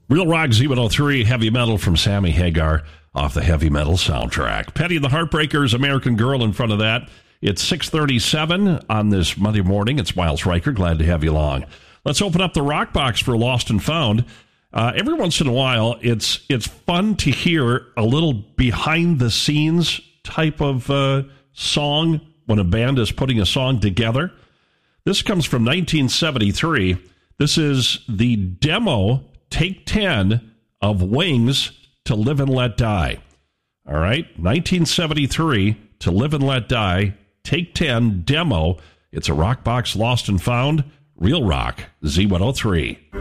Real Rock Z103, Heavy Metal from Sammy Hagar off the Heavy Metal soundtrack. Petty and the Heartbreakers, American Girl in front of that. It's 6:37 on this Monday morning. It's Miles Riker. Glad to have you along. Let's open up the Rock Box for Lost and Found. Every once in a while, it's fun to hear a little behind-the-scenes type of song when a band is putting a song together. This comes from 1973. This is the demo, Take 10, of Wings, To Live and Let Die. All right, 1973, To Live and Let Die, Take 10, demo. It's a Rock Box Lost and Found, Real Rock, Z103.